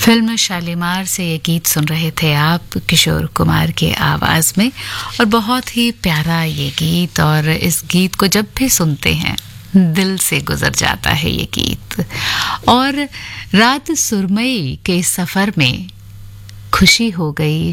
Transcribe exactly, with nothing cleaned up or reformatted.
Film Shalimar से ये गीत सुन रहे थे आप किशोर कुमार के आवाज में। और बहुत ही प्यारा ये गीत, और इस गीत को जब भी सुनते हैं दिल से गुजर जाता है ये गीत। और रात सुरमई के सफर में खुशी हो गई,